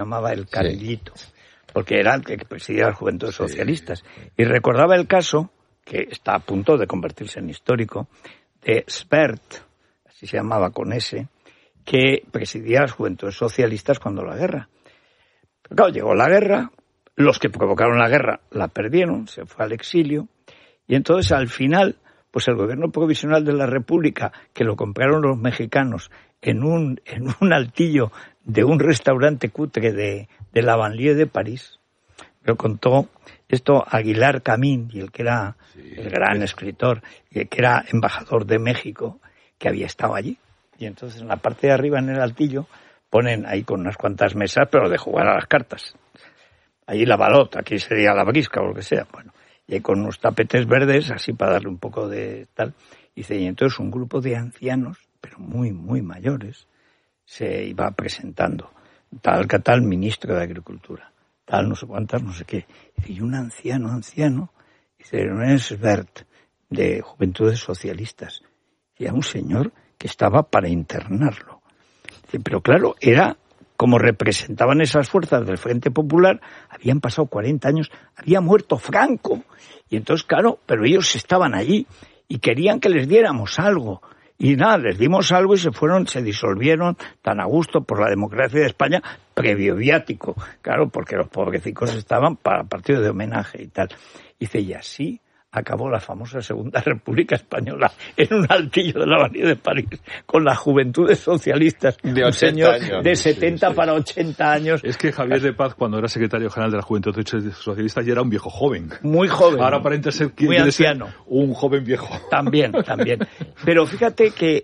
llamaba el Carillito, porque era el que presidía las Juventudes Socialistas. Y recordaba el caso, que está a punto de convertirse en histórico, de Svert, así se llamaba con S, que presidía las Juventudes Socialistas cuando la guerra. Pero claro, llegó la guerra, los que provocaron la guerra la perdieron, se fue al exilio, y entonces al final, pues el gobierno provisional de la República, que lo compraron los mexicanos en un altillo de un restaurante cutre de la banlieue de París, lo contó esto Aguilar Camín, y el que era el gran escritor, y el que era embajador de México, que había estado allí. Y entonces en la parte de arriba, en el altillo, ponen ahí con unas cuantas mesas, pero de jugar a las cartas. Allí la balota, aquí sería la brisca o lo que sea. Bueno, y ahí con unos tapetes verdes, así para darle un poco de tal. Dice, y entonces un grupo de ancianos, pero muy, muy mayores, se iba presentando. Tal que tal ministro de Agricultura, tal no sé cuántas, no sé qué. Y un anciano, dice, no es Bert, de Juventudes Socialistas. Y a un señor que estaba para internarlo. Dice, pero claro, era como representaban esas fuerzas del Frente Popular, habían pasado 40 años, había muerto Franco. Y entonces, claro, pero ellos estaban allí y querían que les diéramos algo. Y nada, les dimos algo y se disolvieron tan a gusto por la democracia de España, previo viático, claro, porque los pobrecicos estaban para partido de homenaje y tal. Dice, y así acabó la famosa Segunda República Española en un altillo de la Avenida de París, con las Juventudes Socialistas, de un señor años. de 70 para 80 años. Es que Javier de Paz, cuando era secretario general de la Juventud Socialista, ya era un viejo joven. Muy joven. Ahora aparenta ser muy anciano. Un joven viejo. También. Pero fíjate que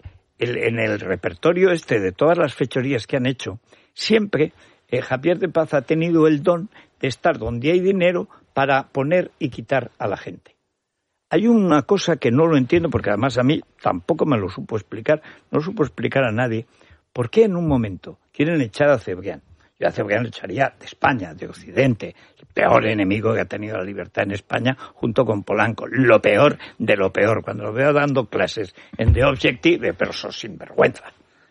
en el repertorio de todas las fechorías que han hecho, siempre Javier de Paz ha tenido el don de estar donde hay dinero para poner y quitar a la gente. Hay una cosa que no lo entiendo, porque además a mí tampoco me lo supo explicar, no supo explicar a nadie, ¿por qué en un momento quieren echar a Cebrián? Yo a Cebrián le echaría de España, de Occidente, el peor enemigo que ha tenido la libertad en España, junto con Polanco, lo peor de lo peor. Cuando lo veo dando clases en The Objective, pero sos sinvergüenza,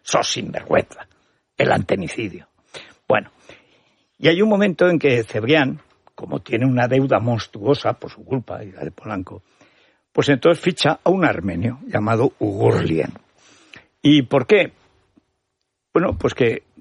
el antenicidio. Bueno, y hay un momento en que Cebrián, como tiene una deuda monstruosa por su culpa y la de Polanco, pues entonces ficha a un armenio llamado Ugurlian. ¿Y por qué? Bueno, pues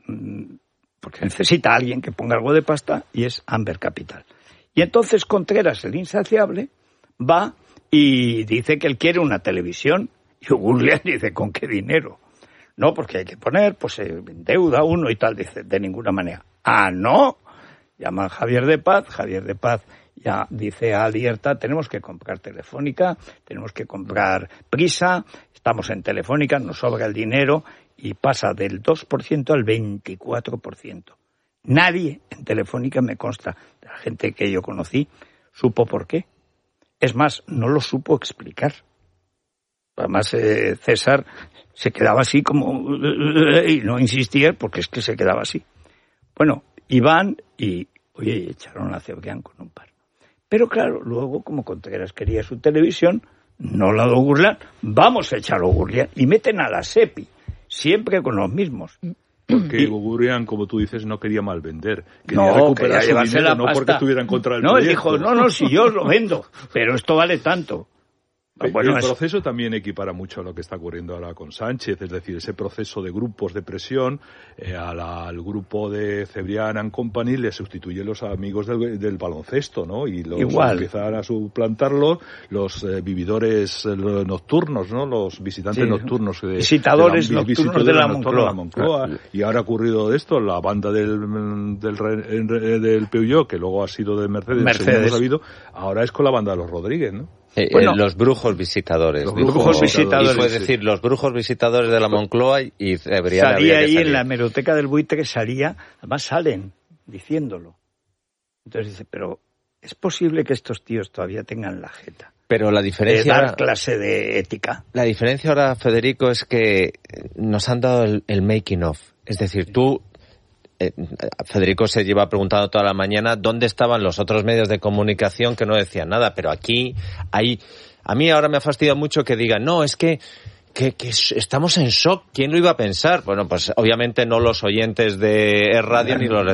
porque necesita a alguien que ponga algo de pasta, y es Amber Capital. Y entonces Contreras, el insaciable, va y dice que él quiere una televisión, y Ugurlian dice, ¿con qué dinero? No, porque hay que poner, pues se endeuda uno y tal, dice, de ninguna manera. Ah, no. Llama a Javier de Paz ya dice a Alierta, tenemos que comprar Telefónica, tenemos que comprar Prisa, estamos en Telefónica, nos sobra el dinero, y pasa del 2% al 24%. Nadie en Telefónica, me consta, de la gente que yo conocí, supo por qué. Es más, no lo supo explicar. Además, César se quedaba así como... y no insistía, porque es que se quedaba así. Bueno, iban y, oye, echaron a Cebrián con un par. Pero claro, luego, como Contreras quería su televisión, no la de Ugurlian, vamos a echar a Ugurlian, y meten a la SEPI, siempre con los mismos. Porque Ugurlian, como tú dices, no quería mal vender. Quería recuperar su llevarse dinero, la no pasta. porque estuviera en contra del proyecto. Él dijo, no, si yo os lo vendo, pero esto vale tanto. Bueno, el proceso también equipara mucho a lo que está ocurriendo ahora con Sánchez, es decir, ese proceso de grupos de presión, al grupo de Cebrián and Company le sustituyen los amigos del baloncesto, ¿no? Y empiezan a suplantarlos los vividores nocturnos, ¿no? Los visitantes nocturnos. Visitadores nocturnos de la Moncloa. Y ahora ha ocurrido esto, la banda del Peugeot, que luego ha sido de Mercedes. Hemos sabido, ahora es con la banda de los Rodríguez, ¿no? Los brujos visitadores. Los brujos visitadores. Y fue decir, los brujos visitadores de la Moncloa y Cebrián salía ahí en la hemeroteca del Buitre, además salen diciéndolo. Entonces dice, pero ¿es posible que estos tíos todavía tengan la jeta? Pero la diferencia... de dar clase de ética. La diferencia ahora, Federico, es que nos han dado el making of. Es decir, tú... Federico se lleva preguntando toda la mañana dónde estaban los otros medios de comunicación que no decían nada, pero aquí hay... A mí ahora me ha fastidiado mucho que digan, no, es que que estamos en shock. ¿Quién lo iba a pensar? Bueno, pues obviamente no los oyentes de Radio ni los